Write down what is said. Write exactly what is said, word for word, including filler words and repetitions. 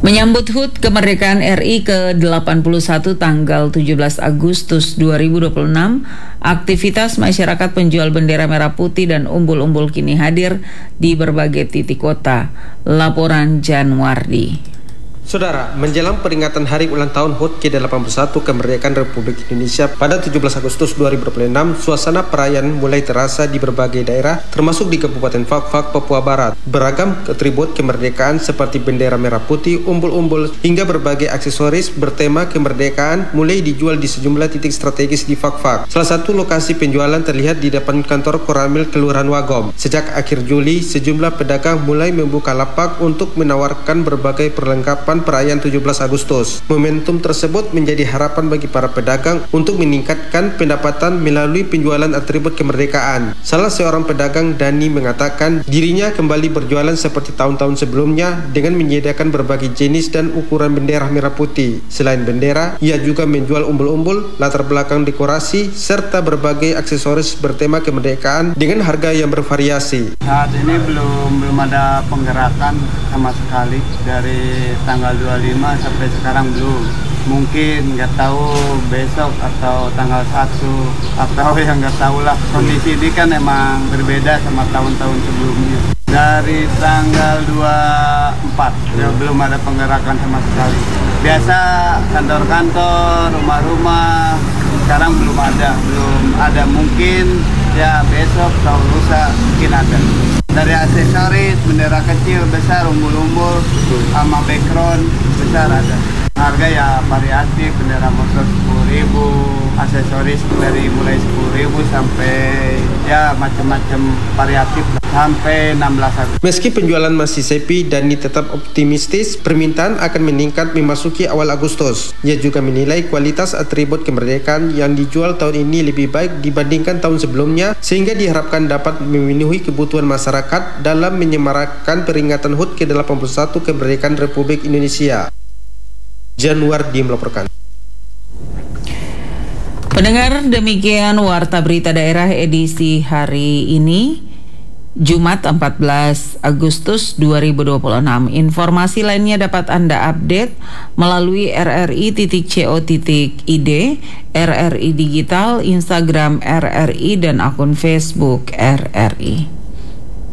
Menyambut H U T Kemerdekaan R I ke delapan puluh satu tanggal tujuh belas Agustus dua ribu dua puluh enam, aktivitas masyarakat penjual bendera merah putih dan umbul-umbul kini hadir di berbagai titik kota. Laporan Janwardi. Saudara, menjelang peringatan hari ulang tahun H U T ke delapan puluh satu Kemerdekaan Republik Indonesia pada tujuh belas Agustus dua ribu dua puluh enam, suasana perayaan mulai terasa di berbagai daerah, termasuk di Kabupaten Fak-Fak, Papua Barat. Beragam atribut kemerdekaan seperti bendera merah putih, umbul-umbul, hingga berbagai aksesoris bertema kemerdekaan mulai dijual di sejumlah titik strategis di Fak-Fak. Salah satu lokasi penjualan terlihat di depan kantor Koramil Kelurahan Wagom. Sejak akhir Juli, sejumlah pedagang mulai membuka lapak untuk menawarkan berbagai perlengkapan perayaan tujuh belas Agustus. Momentum tersebut menjadi harapan bagi para pedagang untuk meningkatkan pendapatan melalui penjualan atribut kemerdekaan. Salah seorang pedagang, Dani, mengatakan dirinya kembali berjualan seperti tahun-tahun sebelumnya dengan menyediakan berbagai jenis dan ukuran bendera merah putih. Selain bendera, ia juga menjual umbul-umbul, latar belakang dekorasi, serta berbagai aksesoris bertema kemerdekaan dengan harga yang bervariasi. Saat ini belum belum ada penggerakan sama sekali dari tanggal dua puluh lima sampai sekarang belum. Mungkin nggak tahu besok atau tanggal satu atau yang nggak tahu lah. Kondisi ini kan emang berbeda sama tahun-tahun sebelumnya. Dari tanggal dua puluh empat ya belum ada penggerakan sama sekali. Biasa kantor-kantor, rumah-rumah, sekarang belum ada, belum ada. Mungkin ya besok atau lusa mungkin ada. Dari aksesoris, bendera kecil, besar, umbul-umbul, sama background besar ada. Harga ya variatif, bendera motor sepuluh ribu, aksesoris dari mulai sepuluh ribu sampai ya macam-macam variatif sampai enam belas Agustus. Meski penjualan masih sepi, Dani tetap optimistis permintaan akan meningkat memasuki awal Agustus. Ia juga menilai kualitas atribut kemerdekaan yang dijual tahun ini lebih baik dibandingkan tahun sebelumnya, sehingga diharapkan dapat memenuhi kebutuhan masyarakat dalam menyemarakan peringatan H U T ke delapan puluh satu Kemerdekaan Republik Indonesia. Janwardi melaporkan. Pendengar, demikian Warta Berita Daerah edisi hari ini, Jumat empat belas Agustus dua ribu dua puluh enam. Informasi lainnya dapat Anda update melalui r r i titik co titik i d, R R I Digital, Instagram R R I, dan akun Facebook R R I.